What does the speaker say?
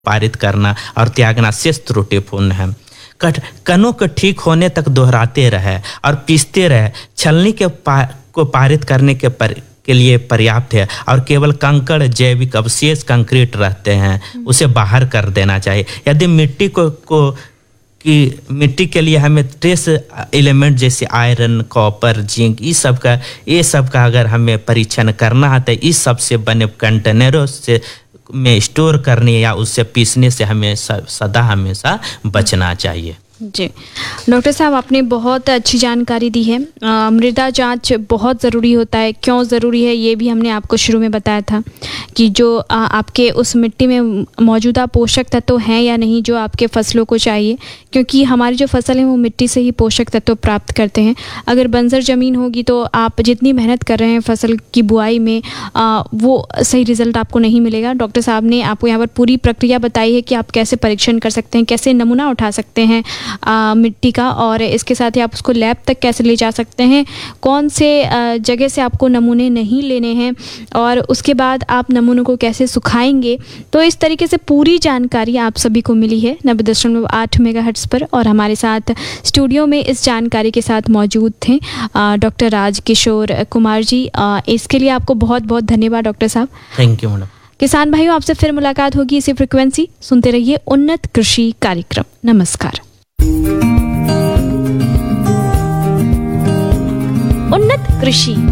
पारित करना और त्यागना शेष त्रुटिपूर्ण है। कणों को ठीक होने तक दोहराते रहे और पीसते रहे, छलनी को पारित करने के लिए पर्याप्त है और केवल कंकड़ जैविक अवशेष कंक्रीट रहते हैं, उसे बाहर कर देना चाहिए। यदि मिट्टी के लिए हमें ट्रेस एलिमेंट जैसे आयरन, कॉपर, जिंक ये सब का अगर हमें परीक्षण करना है तो इस सब से बने कंटेनरों से में स्टोर करने या उससे पीसने से हमें सदा हमेशा बचना चाहिए। जी डॉक्टर साहब, आपने बहुत अच्छी जानकारी दी है। मृदा जांच बहुत ज़रूरी होता है। क्यों ज़रूरी है ये भी हमने आपको शुरू में बताया था कि जो आपके उस मिट्टी में मौजूदा पोषक तत्व हैं या नहीं जो आपके फसलों को चाहिए, क्योंकि हमारी जो फसल है वो मिट्टी से ही पोषक तत्व प्राप्त करते हैं। अगर बंजर ज़मीन होगी तो आप जितनी मेहनत कर रहे हैं फसल की बुआई में वो सही रिज़ल्ट आपको नहीं मिलेगा। डॉक्टर साहब ने आपको यहाँ पर पूरी प्रक्रिया बताई है कि आप कैसे परीक्षण कर सकते हैं, कैसे नमूना उठा सकते हैं मिट्टी का, और इसके साथ ही आप उसको लैब तक कैसे ले जा सकते हैं, कौन से जगह से आपको नमूने नहीं लेने हैं और उसके बाद आप नमूनों को कैसे सुखाएंगे। तो इस तरीके से पूरी जानकारी आप सभी को मिली है 90.8 मेगाहर्ट्ज़ पर, और हमारे साथ स्टूडियो में इस जानकारी के साथ मौजूद थे डॉक्टर राजकिशोर कुमार जी। इसके लिए आपको बहुत बहुत धन्यवाद डॉक्टर साहब। Thank you madam. किसान भाइयों, आपसे फिर मुलाकात होगी इसी फ्रिक्वेंसी। सुनते रहिए उन्नत कृषि कार्यक्रम। नमस्कार। उन्नत कृषि